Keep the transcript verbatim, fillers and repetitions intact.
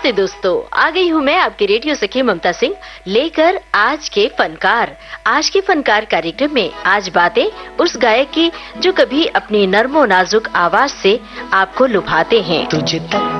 नमस्ते दोस्तों, आ गई हूँ मैं आपकी रेडियो सखी ममता सिंह लेकर आज के फनकार। आज के फनकार कार्यक्रम में आज बातें उस गायक की जो कभी अपनी नर्मो नाजुक आवाज से आपको लुभाते हैं। तुझे तक